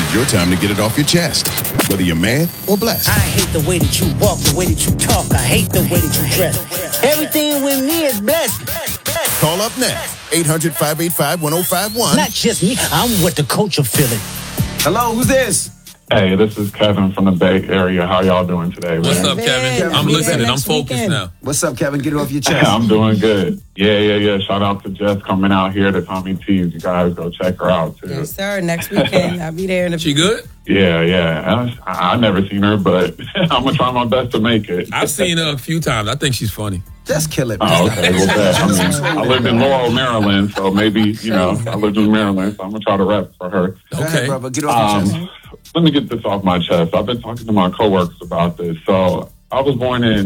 your time to get it off your chest, whether you're mad or blessed. I hate the way that you walk, the way that you talk. I hate the way that you dress. Everything with me is blessed. Call up next. 800-585-1051. Not just me. I'm what the culture feeling. Hello, who's this? Hey, this is Kevin from the Bay Area. How y'all doing today, man? What's up, Kevin? I'm listening. I'm focused now. What's up, Kevin? Get it off your chest. I'm doing good. Yeah. Shout out to Jess coming out here to Tommy T's. You guys go check her out, too. Yes, sir. Next weekend, I'll be there. She good? Yeah. I've never seen her, but I'm going to try my best to make it. I've seen her a few times. I think she's funny. Just kill it, man. Oh, okay. Well, I lived in Laurel, Maryland, so maybe, I lived in Maryland, so I'm going to try to rep for her. Okay. Ahead, brother. Get it off your chest. Let me get this off my chest. I've been talking to my coworkers about this. So I was born in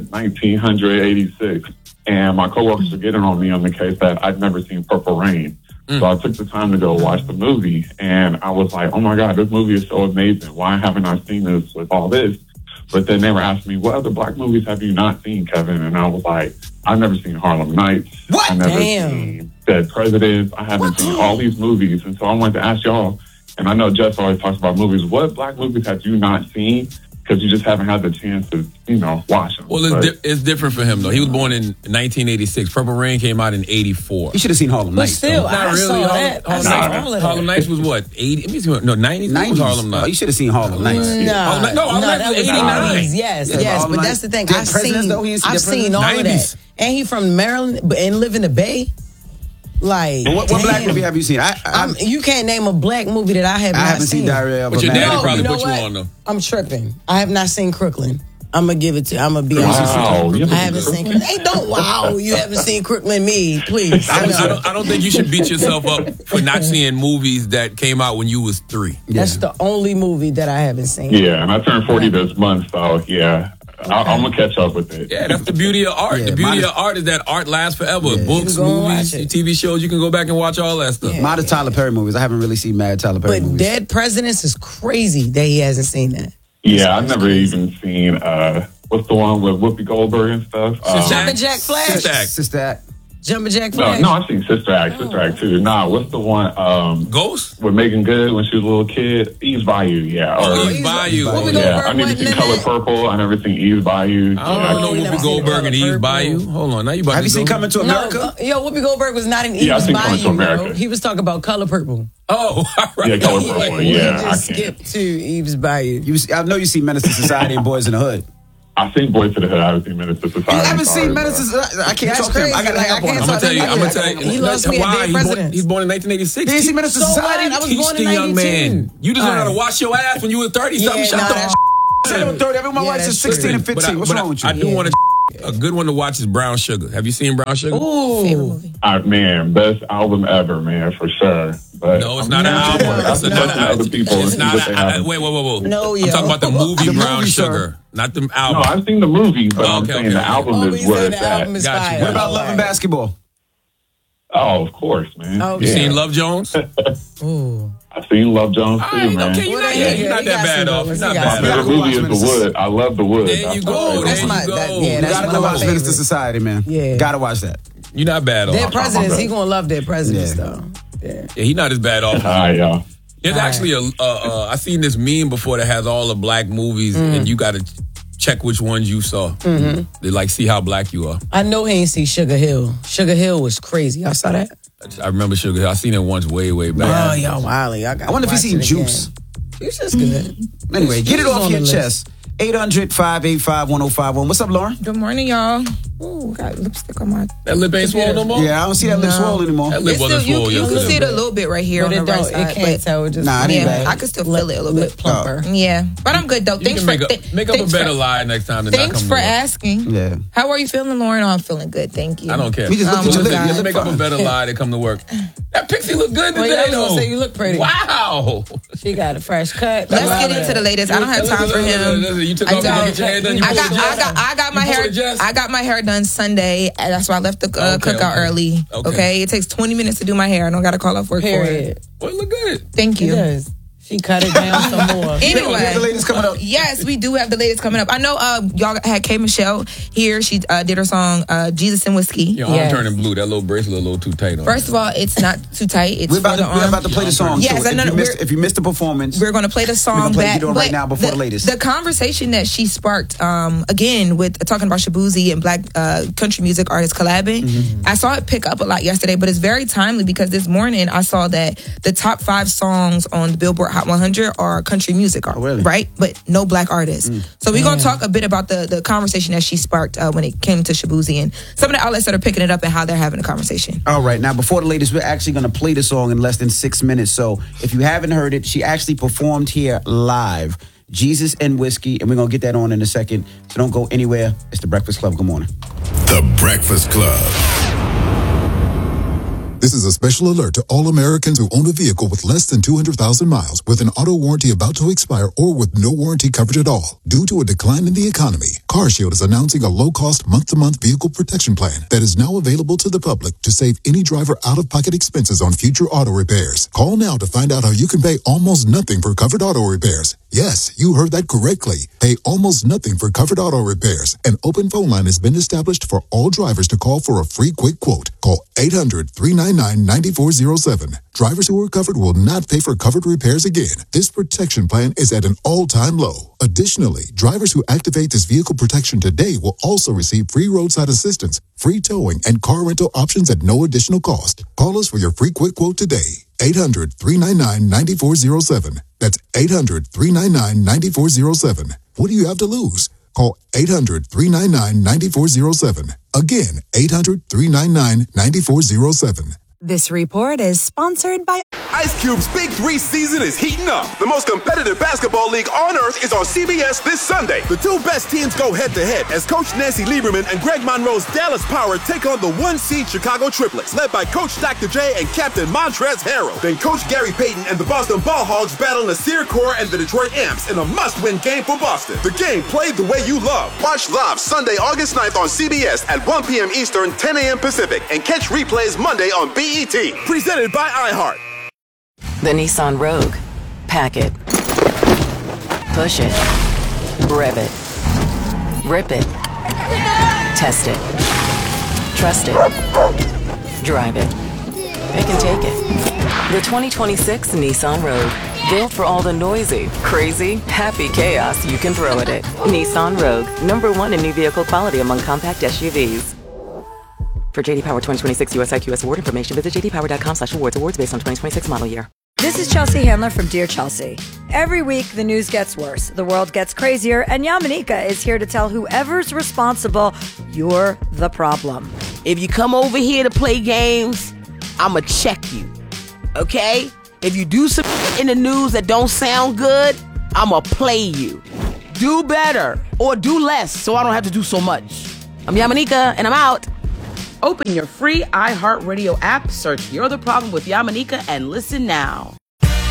1986, and my coworkers are getting on me on the case that I'd never seen Purple Rain. So I took the time to go watch the movie, and I was like, oh my God, this movie is so amazing. Why haven't I seen this with all this? But then they were asking me, what other black movies have you not seen, Kevin? And I was like, I've never seen Harlem Nights. What? I've never seen Dead Presidents. I haven't seen all these movies. And so I wanted to ask y'all, and I know Jess always talks about movies, what black movies have you not seen? Because you just haven't had the chance to, watch them. Well, it's different for him, though. He was born in 1986. Purple Rain came out in 84. You should have seen Harlem But Nights. still, Not I really. saw that. I saw all of that. Harlem Nights was what? 80? No, 90s? 90s. Was Harlem Nights? Oh, you should have seen Harlem Nights. Harlem Nights that was 89. 90s. Yes. Harlem But Nights. that's the thing. Dead Presidents, though? He ain't seen I've Dead seen all of 90s. that. And he from Maryland and live in the Bay. Like, What black movie have you seen? you can't name a black movie that I have not haven't seen seen. Diary of a But your Mad daddy Eye. probably you know put you what? on, though. I'm tripping. I have not seen Crooklyn. I'm going to give it to you. I'm going to be honest Wow. with you. I haven't seen Crooklyn. Hey, don't wow. You haven't seen Crooklyn, me. Please. I don't think you should beat yourself up for not seeing movies that came out when you was 3. That's the only movie that I haven't seen. Yeah, and I turned 40 this month, so yeah. I'm going to catch up with it. Yeah, that's the beauty of art. Yeah, the beauty of art is that art lasts forever. Books, You can go and movies, watch it. TV shows, you can go back and watch all that stuff. Mine are Tyler Perry movies. I haven't really seen Mad Tyler Perry But movies. Dead Presidents is crazy that he hasn't seen that. Yeah, I've never even seen, what's the one with Whoopi Goldberg and stuff? Jumpin' Jack Flash. Sister Act. Jumpin' Jack Flash. No, I've seen Sister Act too. Nah, what's the one Ghost? with Megan Good when she was a little kid? Eve's Bayou, yeah. Oh, Or, Eve's Bayou. Whoopi yeah, Goldberg I need to wasn't see in Color that? Purple. I never seen Eve's Bayou. I don't know you never Whoopi seen Goldberg and Color Eve Purple. Bayou. Hold on, now you about Have to you seen go. Coming to America? Whoopi Goldberg was not in Yeah, I Eve's seen Coming to Bayou, America. bro. He was talking about Color Purple. Oh, all right. Yeah, Color Purple, yeah. He I just can't. skipped to Eve's Bayou. I know you see Menace to Society and Boys in the Hood. I've seen Boys to the Hood. I haven't seen Menace to Society. You haven't Sorry, seen bro. Menace to Society? I can't That's talk to him. I crazy. got to hang up on him. I'm gonna tell you. He lost me at Why? Dead He's born Presidents. in 1986. He didn't see Menace to So Society? what? I was Teach born the in young 92. man. You just learned how to All right. wash your ass when you were 30-something. Yeah, Shut nah, the that's- Said I'm 30. Everyone Yeah, watches that's 16 and true. 15. What's wrong with you? I do want to. A good one to watch is Brown Sugar. Have you seen Brown Sugar? Ooh. Man, best album ever, man, for sure. But No, it's not an album. That's It's listening not. to other people and It's see not. what they have. Wait. No, I'm talking about the movie The Brown movie, sir. Sugar, not the No, album. I've seen the movie, but I'm Okay, saying okay. the album Oh, is he where said it's the at. album is Got you. fire. What about Love and Basketball? Oh, of course, man. Oh, You Yeah. seen Love Jones? Ooh. I've seen Love Jones too, All right, man. okay, you're not he that got bad some off. good You're ones. not He got bad some My off. favorite movie is Watch The Menace. Wood. I love The Wood. There you go. Oh, that's There my- you go. that- yeah, You that's gotta one go of my watch Menace to favorites. Society, man. Yeah. Gotta watch that. You're not bad off. Dead Presidents. He gonna love Dead Presidents Yeah. though. Yeah. Yeah, he's not as bad off. All right, y'all. There's actually I seen this meme before that has all the black movies, and you got to check which ones you saw. They like see how black you are. I know he ain't see Sugar Hill. Sugar Hill was crazy. I saw that. I remember Sugar Hill. I seen it once way back. Oh, yo, Wiley. I wonder if he's seen Juice. Juice is good. Anyway, get it Juice is off on your the list. chest. 800-585-1051. What's up, Lauren? Good morning, y'all. Ooh, got lipstick on my. That lip ain't swollen no more? Yeah, I don't see that lip swole anymore. That lip It's wasn't still, swole you can yesterday. see it a little bit right here But on it the right don't. It side. can't tell. It just Nah, it ain't Yeah, bad. I can still feel it a little lip bit. plumper. Yeah, but I'm good though. You Thanks can for make up a thanks better for- lie next time. Than not Thanks come for to work. asking. Yeah. How are you feeling, Lauren? Oh, I'm feeling good. Thank you. I don't care. We just looked at your lip. Your Let's lip make up a fine. better lie to come to work. That pixie look good Well, today, yeah, I was gonna though. say you look pretty. Wow. She got a fresh cut. Let's get into the latest. I don't have time for him. You took I off to don't. get your hair done. You I pulled a Jess? got my You hair. pulled a Jess? I got my hair done Sunday. And that's why I left the cookout early. Okay. Okay, it takes 20 minutes to do my hair. I don't got to call off work for it. Period. Well, it look good. Thank It you. does. She cut it down some more. Anyway, We have the latest coming up. yes, we do have the latest coming up. I know y'all had K. Michelle here. She did her song Jesus and Whiskey. Your arm turning blue. That little bracelet a little too tight on. First of all, it's not too tight. It's We're about for the to play the song. Yes, too. I know. If you missed the performance, We're going to play the song we're gonna play back. it on right now before the latest. The conversation that she sparked, again, with talking about Shabuzi and black country music artists collabing, I saw it pick up a lot yesterday, but it's very timely because this morning I saw that the top 5 songs on the Billboard Hot 100 are country music, really? right? But no black artists. So we're going to talk a bit about the conversation that she sparked when it came to Shabuzi and some of the outlets that are picking it up and how they're having a conversation. all right, now before the latest, we're actually going to play the song in less than 6 minutes. So if you haven't heard it, she actually performed here live. Jesus and Whiskey, and we're going to get that on in a second. So don't go anywhere. It's The Breakfast Club. Good morning. The Breakfast Club. This is a special alert to all Americans who own a vehicle with less than 200,000 miles, with an auto warranty about to expire, or with no warranty coverage at all. Due to a decline in the economy, CarShield is announcing a low-cost month-to-month vehicle protection plan that is now available to the public to save any driver out-of-pocket expenses on future auto repairs. Call now to find out how you can pay almost nothing for covered auto repairs. Yes, you heard that correctly. Pay almost nothing for covered auto repairs. An open phone line has been established for all drivers to call for a free quick quote. Call 800-399-9407. Drivers who are covered will not pay for covered repairs again. This protection plan is at an all-time low. Additionally, drivers who activate this vehicle protection today will also receive free roadside assistance, free towing, and car rental options at no additional cost. Call us for your free quick quote today. 800-399-9407. That's 800-399-9407. What do you have to lose? Call 800-399-9407. Again, 800-399-9407. This report is sponsored by Ice Cube's Big 3 season is heating up. The most competitive basketball league on earth is on CBS this Sunday. The 2 best teams go head-to-head as Coach Nancy Lieberman and Greg Monroe's Dallas Power take on the 1-seed Chicago Triplets, led by Coach Dr. J and Captain Montrezl Harrell. Then Coach Gary Payton and the Boston Ball Hogs battle Nasir Kaur and the Detroit Amps in a must-win game for Boston. The game played the way you love. Watch live Sunday, August 9th on CBS at 1 p.m. Eastern, 10 a.m. Pacific, and catch replays Monday on BET. Presented by iHeart. the Nissan Rogue. Pack it. Push it. Rev it. Rip it. Test it. Trust it. Drive it. It can take it. The 2026 Nissan Rogue. Built for all the noisy, crazy, happy chaos you can throw at it. Nissan Rogue. #1 in new vehicle quality among compact SUVs. For JD Power 2026 US IQS award information, visit jdpower.com/awards. Awards based on 2026 model year. This is Chelsea Handler from Dear Chelsea. Every week, the news gets worse, the world gets crazier, and Yamanika is here to tell whoever's responsible, you're the problem. If you come over here to play games, I'ma check you. Okay? If you do some in the news that don't sound good, I'ma play you. Do better or do less so I don't have to do so much. I'm Yamanika and I'm out. Open your free iHeartRadio app, search You're the Problem with Yamanika, and listen now.